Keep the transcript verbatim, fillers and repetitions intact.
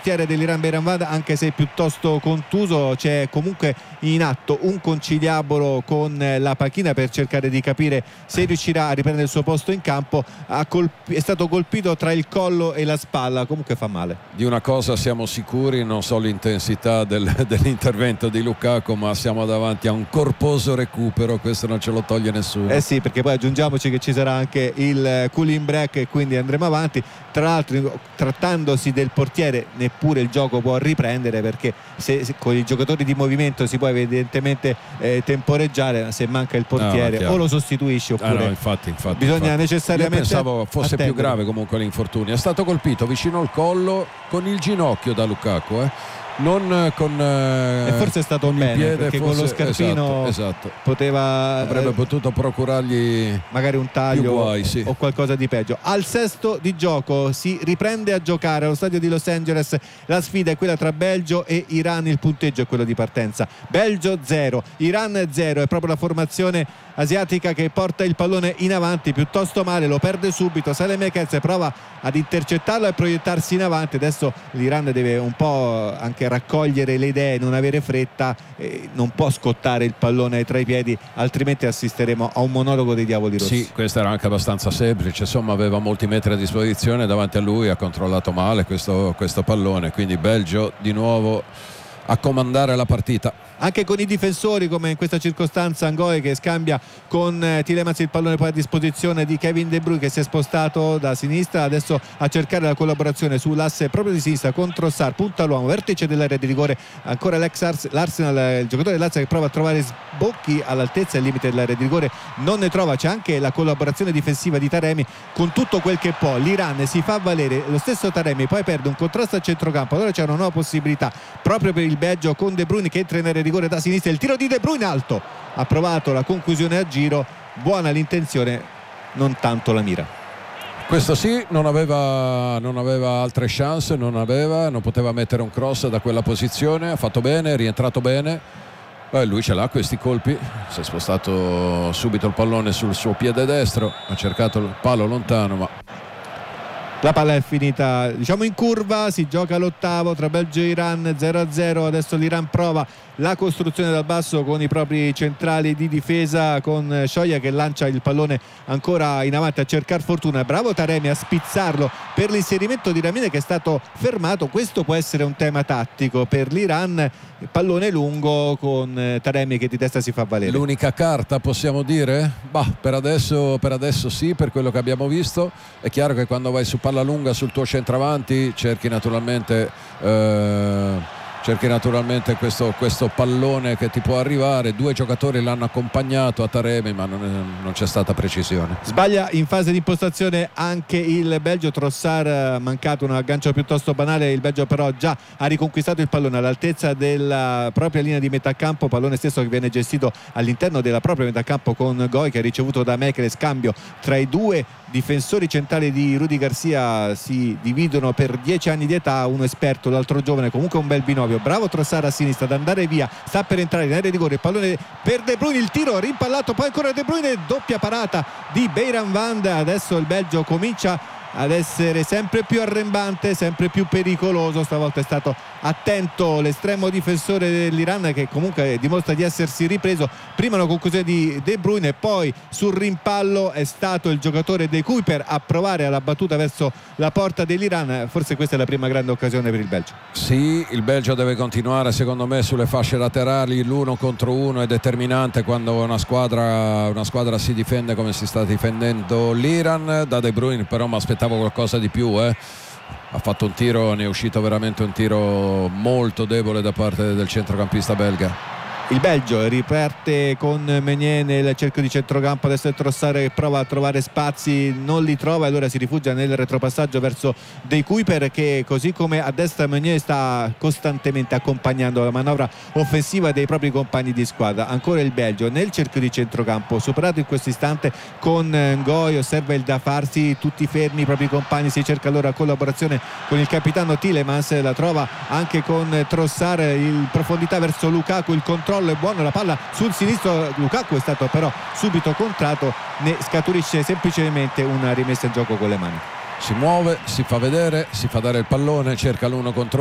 portiere dell'Iran Beiranvand, anche se piuttosto contuso. C'è comunque in atto un conciliabolo con la panchina per cercare di capire se riuscirà a riprendere il suo posto in campo. Ha colpi- è stato colpito tra il collo e la spalla, comunque fa male. Di una cosa siamo sicuri, non so l'intensità del, dell'intervento di Lukaku, ma siamo davanti a un corposo recupero, questo non ce lo toglie nessuno. Eh sì, perché poi aggiungiamoci che ci sarà anche il cooling break e quindi andremo avanti. Tra l'altro, trattandosi del portiere, neppure il gioco può riprendere, perché se, se con i giocatori di movimento si può evidentemente eh, temporeggiare, se manca il portiere no, o lo sostituisci oppure ah, no, infatti, infatti, bisogna infatti. necessariamente. Io pensavo fosse attendere. più grave comunque l'infortunio. È stato colpito vicino al collo con il ginocchio da Lukaku, eh. non con eh, e forse è stato con bene, il piede, perché forse, con lo scarpino esatto, esatto. poteva avrebbe eh, potuto procurargli magari un taglio guai, sì. o qualcosa di peggio. Al sesto di gioco si riprende a giocare allo stadio di Los Angeles. La sfida è quella tra Belgio e Iran, il punteggio è quello di partenza. Belgio zero, Iran zero. È proprio la formazione asiatica che porta il pallone in avanti piuttosto male, lo perde subito. Saelemaekers prova ad intercettarlo e proiettarsi in avanti. Adesso l'Iran deve un po' anche raccogliere le idee, non avere fretta, eh, non può scottare il pallone tra i piedi, altrimenti assisteremo a un monologo dei diavoli rossi. Sì, questo era anche abbastanza semplice, insomma aveva molti metri a disposizione, davanti a lui ha controllato male questo, questo pallone, quindi Belgio di nuovo a comandare la partita. Anche con i difensori, come in questa circostanza Ngoe che scambia con eh, Tielemans, il pallone poi a disposizione di Kevin De Bruyne, che si è spostato da sinistra adesso a cercare la collaborazione sull'asse proprio di sinistra con Trossard, punta all'uomo, vertice dell'area di rigore, ancora l'ex Ars- l'Arsenal, il giocatore dell'Arsenal che prova a trovare sbocchi all'altezza e al limite dell'area di rigore, non ne trova. C'è anche la collaborazione difensiva di Taremi con tutto quel che può. L'Iran si fa valere, lo stesso Taremi poi perde un contrasto a centrocampo, allora c'è una nuova possibilità proprio per il Belgio con De Bruyne che entra in area di rigore da sinistra, il tiro di De Bruyne alto, ha provato la conclusione a giro, buona l'intenzione, non tanto la mira. Questo sì, non aveva, non aveva altre chance, non aveva, non poteva mettere un cross da quella posizione, ha fatto bene, è rientrato bene. Beh, lui ce l'ha questi colpi, si è spostato subito il pallone sul suo piede destro, ha cercato il palo lontano, ma la palla è finita, diciamo, in curva. Si gioca l'ottavo tra Belgio e Iran, zero a zero. Adesso l'Iran prova la costruzione dal basso con i propri centrali di difesa, con Shoya che lancia il pallone ancora in avanti a cercare fortuna. Bravo Taremi a spizzarlo per l'inserimento di Lamine che è stato fermato. Questo può essere un tema tattico per l'Iran, pallone lungo con Taremi che di testa si fa valere. L'unica carta, possiamo dire? Bah, per adesso, per adesso sì, per quello che abbiamo visto. È chiaro che quando vai su palla lunga sul tuo centravanti cerchi naturalmente eh, cerchi naturalmente questo, questo pallone che ti può arrivare. Due giocatori l'hanno accompagnato a Taremi, ma non, è, non c'è stata precisione. Sbaglia in fase di impostazione anche il Belgio. Trossard ha mancato un aggancio piuttosto banale. Il Belgio però già ha riconquistato il pallone all'altezza della propria linea di metà campo, pallone stesso che viene gestito all'interno della propria metà campo con Goi che ha ricevuto da Mekele. Scambio tra i due difensori centrali di Rudy Garcia, si dividono per dieci anni di età, uno esperto, l'altro giovane, comunque un bel binomio. Bravo Trossard a sinistra ad andare via, sta per entrare in area di rigore, il pallone per De Bruyne, il tiro rimpallato, poi ancora De Bruyne, doppia parata di Beiranvand. Adesso il Belgio comincia ad essere sempre più arrembante, sempre più pericoloso. Stavolta è stato attento l'estremo difensore dell'Iran che comunque dimostra di essersi ripreso. Prima una conclusione di De Bruyne, poi sul rimpallo è stato il giocatore De Kuyper a provare alla battuta verso la porta dell'Iran. Forse questa è la prima grande occasione per il Belgio. Sì, il Belgio deve continuare secondo me sulle fasce laterali. L'uno contro uno è determinante quando una squadra, una squadra si difende come si sta difendendo l'Iran. Da De Bruyne però mi aspettavo qualcosa di più, eh. Ha fatto un tiro, ne è uscito veramente un tiro molto debole da parte del centrocampista belga. Il Belgio riparte con Meunier nel cerchio di centrocampo, adesso è Trossard che prova a trovare spazi, non li trova e allora si rifugia nel retropassaggio verso De Kuyper che, così come a destra Meunier, sta costantemente accompagnando la manovra offensiva dei propri compagni di squadra. Ancora il Belgio nel cerchio di centrocampo, superato in questo istante con Ngoy, osserva il da farsi, tutti fermi i propri compagni, si cerca allora collaborazione con il capitano Tielemans, la trova anche con Trossard in profondità verso Lukaku, il controllo è buono, la palla sul sinistro, Lukaku è stato però subito contrato, ne scaturisce semplicemente una rimessa in gioco con le mani. Si muove, si fa vedere, si fa dare il pallone, cerca l'uno contro